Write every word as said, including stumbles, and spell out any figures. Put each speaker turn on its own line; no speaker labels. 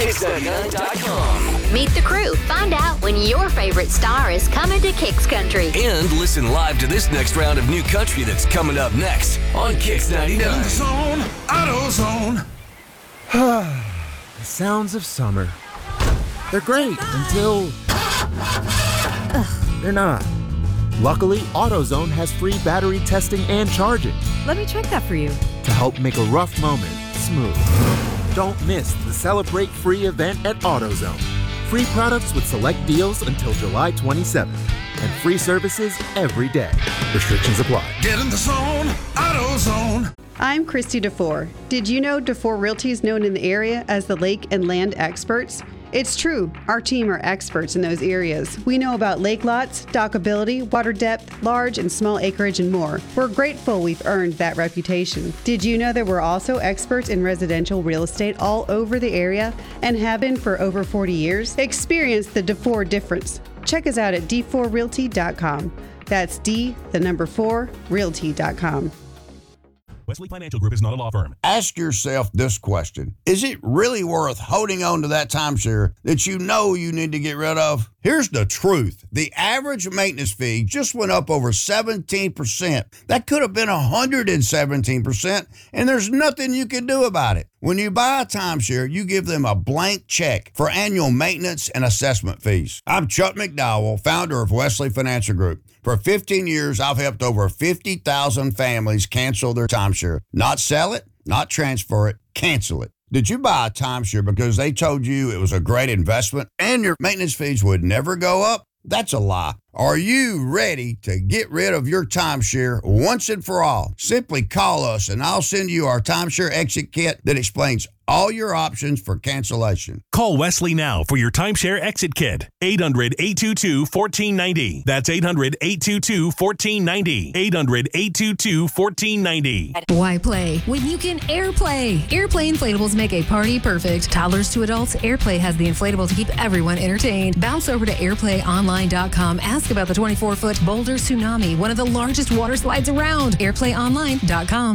kicks ninety-nine dot com.
Meet the crew. Find out when your favorite star is coming to Kicks Country.
And listen live to this next round of new country that's coming up next on Kicks ninety-nine.
Zone, AutoZone.
The sounds of summer. They're great until Ugh, they're not. Luckily, AutoZone has free battery testing and charging
Let me check that for you.
to help make a rough moment smooth. Don't miss the Celebrate Free event at AutoZone. Free products with select deals until July twenty-seventh. And free services every day. Restrictions apply.
Get in the zone, AutoZone.
I'm Christy DeFore. Did you know DeFore Realty is known in the area as the lake and land experts? It's true. Our team are experts in those areas. We know about lake lots, dockability, water depth, large and small acreage, and more. We're grateful we've earned that reputation. Did you know that we're also experts in residential real estate all over the area and have been for over forty years? Experience the DeFore difference. Check us out at d four realty dot com. That's D, the number four, realty dot com.
Wesley Financial Group is not a law firm.
Ask yourself this question. Is it really worth holding on to that timeshare that you know you need to get rid of? Here's the truth. The average maintenance fee just went up over seventeen percent. That could have been one hundred seventeen percent, and there's nothing you can do about it. When you buy a timeshare, you give them a blank check for annual maintenance and assessment fees. I'm Chuck McDowell, founder of Wesley Financial Group. For fifteen years, I've helped over fifty thousand families cancel their timeshare. Not sell it, not transfer it, cancel it. Did you buy a timeshare because they told you it was a great investment and your maintenance fees would never go up? That's a lie. Are you ready to get rid of your timeshare once and for all? Simply call us and I'll send you our timeshare exit kit that explains all your options for cancellation.
Call Wesley now for your timeshare exit kit. eight hundred, eight two two, one four nine zero. That's eight hundred, eight two two, one four nine zero. eight hundred, eight two two, one four nine zero.
Why play when you can airplay? Airplay inflatables make a party perfect. Toddlers to adults, Airplay has the inflatable to keep everyone entertained. Bounce over to airplay online dot com. Ask about the twenty-four foot Boulder Tsunami, one of the largest water slides around. airplay online dot com.